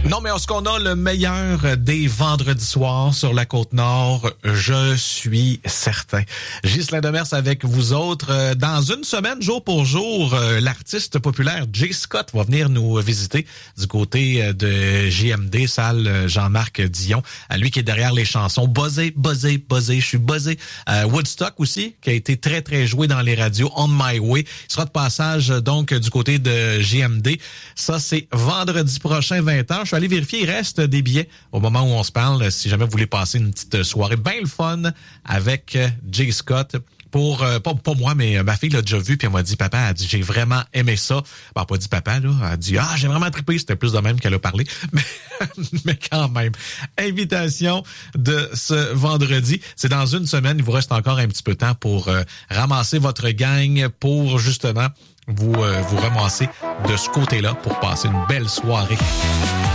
Non, mais est-ce qu'on a le meilleur des vendredis soirs sur la Côte-Nord? Je suis certain. Ghislain Demers avec vous autres. Dans une semaine, jour pour jour, l'artiste populaire Jay Scott va venir nous visiter du côté de JMD, salle Jean-Marc Dion. Lui qui est derrière les chansons Buzzé, je suis buzzé. Woodstock aussi, qui a été très, très joué dans les radios. On My Way. Il sera de passage donc du côté de JMD. Ça, c'est vendredi prochain, 20h. Je suis allé vérifier, il reste des billets au moment où on se parle. Si jamais vous voulez passer une petite soirée bien le fun avec Jay Scott. Pour pas moi, mais ma fille l'a déjà vu, puis elle m'a dit, papa, elle dit, j'ai vraiment aimé ça. Ben, pas dit papa, là. Elle a dit, j'ai vraiment trippé. C'était plus de même qu'elle a parlé. Mais quand même. Invitation de ce vendredi. C'est dans une semaine. Il vous reste encore un petit peu de temps pour ramasser votre gang, pour justement vous ramasser de ce côté-là pour passer une belle soirée.